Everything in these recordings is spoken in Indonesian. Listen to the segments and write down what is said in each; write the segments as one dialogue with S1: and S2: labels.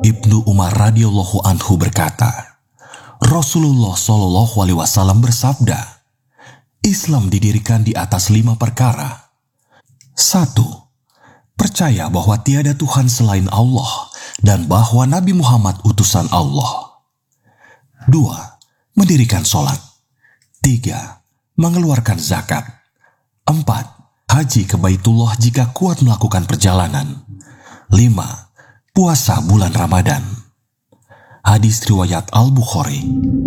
S1: Ibnu Umar radhiyallahu anhu berkata, Rasulullah Shallallahu alaihi wasallam bersabda, Islam didirikan di atas 5 perkara. 1. Percaya bahwa tiada Tuhan selain Allah dan bahwa Nabi Muhammad utusan Allah. 2. Mendirikan sholat. 3. Mengeluarkan zakat. 4. Haji ke Baitullah jika kuat melakukan perjalanan. 5. Puasa bulan Ramadan. Hadis riwayat Al-Bukhari.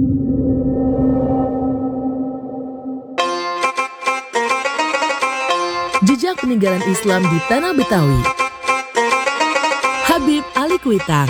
S2: Jejak peninggalan Islam di Tanah Betawi. Habib Ali Kuitang.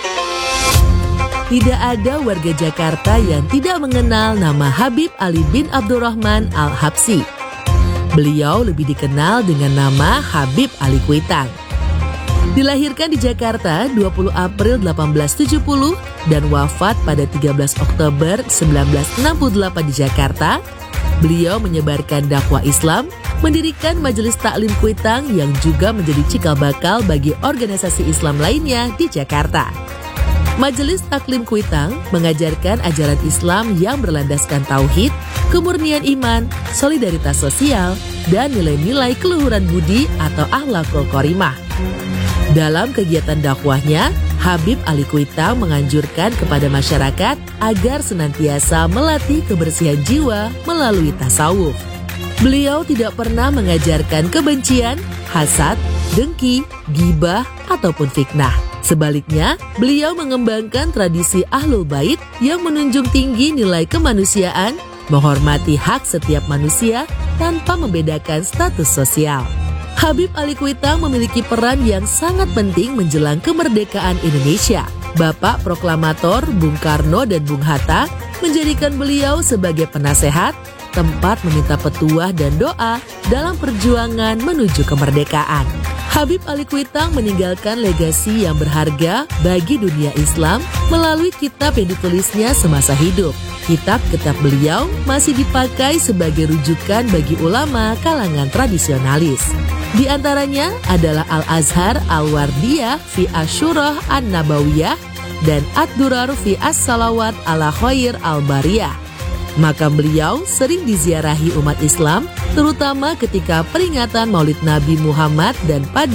S2: Tidak ada warga Jakarta yang tidak mengenal nama Habib Ali bin Abdurrahman Al-Habsyi. Beliau lebih dikenal dengan nama Habib Ali Kuitang. Dilahirkan di Jakarta 20 April 1870 dan wafat pada 13 Oktober 1968 di Jakarta, beliau menyebarkan dakwah Islam, mendirikan Majelis Taklim Kuitang yang juga menjadi cikal bakal bagi organisasi Islam lainnya di Jakarta. Majelis Taklim Kuitang mengajarkan ajaran Islam yang berlandaskan tauhid, kemurnian iman, solidaritas sosial, dan nilai-nilai keluhuran budi atau akhlakul karimah. Dalam kegiatan dakwahnya, Habib Ali Kuitang menganjurkan kepada masyarakat agar senantiasa melatih kebersihan jiwa melalui tasawuf. Beliau tidak pernah mengajarkan kebencian, hasad, dengki, ghibah, ataupun fitnah. Sebaliknya, beliau mengembangkan tradisi Ahlul Bait yang menunjung tinggi nilai kemanusiaan, menghormati hak setiap manusia tanpa membedakan status sosial. Habib Ali Kuitang memiliki peran yang sangat penting menjelang kemerdekaan Indonesia. Bapak proklamator Bung Karno dan Bung Hatta menjadikan beliau sebagai penasehat, tempat meminta petuah dan doa dalam perjuangan menuju kemerdekaan. Habib Ali Kuitang meninggalkan legasi yang berharga bagi dunia Islam melalui kitab yang ditulisnya semasa hidup. Kitab-kitab beliau masih dipakai sebagai rujukan bagi ulama kalangan tradisionalis. Di antaranya adalah Al-Azhar Al-Wardiyah fi Asyurah An-Nabawiyah dan Ad-Durar fi As-Salawat ala Khair Al-Bariyah. Makam beliau sering diziarahi umat Islam, terutama ketika peringatan Maulid Nabi Muhammad dan pada